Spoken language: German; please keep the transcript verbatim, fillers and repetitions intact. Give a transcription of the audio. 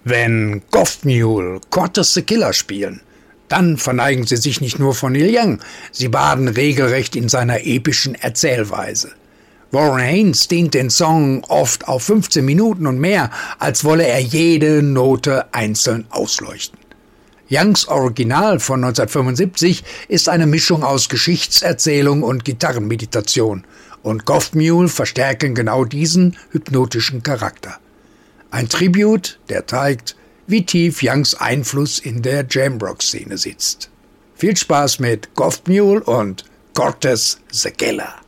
Wenn Goth Mule Cortes the Killer spielen, dann verneigen sie sich nicht nur vor Neil Young, sie baden regelrecht in seiner epischen Erzählweise. Warren Haynes dehnt den Song oft auf fünfzehn Minuten und mehr, als wolle er jede Note einzeln ausleuchten. Youngs Original von neunzehnhundertfünfundsiebzig ist eine Mischung aus Geschichtserzählung und Gitarrenmeditation, und Goth Mule verstärken genau diesen hypnotischen Charakter. Ein Tribute, der zeigt, wie tief Youngs Einfluss in der Jamrock-Szene sitzt. Viel Spaß mit Goth Mule und Cortes the Killer.